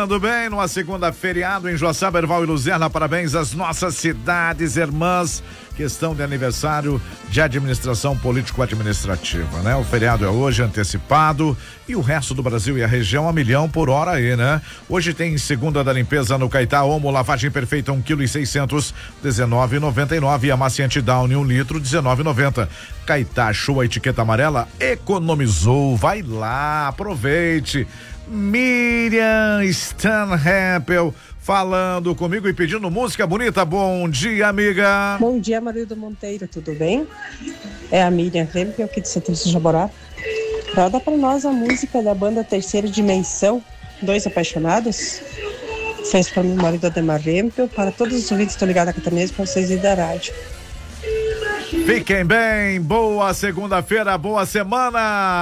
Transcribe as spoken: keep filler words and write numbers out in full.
chegando bem numa segunda feriado em Joaçaba, Erval e Luzerna. Parabéns às nossas cidades irmãs. Questão de aniversário de administração político-administrativa, né? O feriado é hoje, antecipado, e o resto do Brasil e a região a milhão por hora aí, né? Hoje tem segunda da limpeza no Caetá, Omo, lavagem perfeita, um quilo e seiscentos, dezenove e noventa e nove, e amaciante Downy, um litro, dezenove e noventa. Caetá, show, a etiqueta amarela, economizou, vai lá, aproveite. Miriam Stanhepel falando comigo e pedindo música bonita. Bom dia, amiga. Bom dia, Marildo Monteiro, tudo bem? É a Miriam Hempel, aqui de Santana de Jaborá. Roda pra nós a música da banda Terceira Dimensão, Dois Apaixonados. Fez pra mim, marido Ademar Hempel, para todos os ouvintes que estão ligados à Catarinense, para vocês e da rádio. Fiquem bem, boa segunda-feira, boa semana.